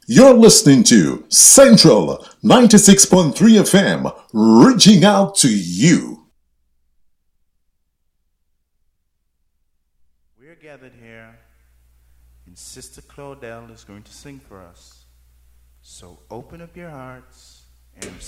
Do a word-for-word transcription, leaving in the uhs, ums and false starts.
You're listening to Central ninety-six point three F M, reaching out to you. We're gathered here, and Sister Claudel is going to sing for us. So open up your hearts and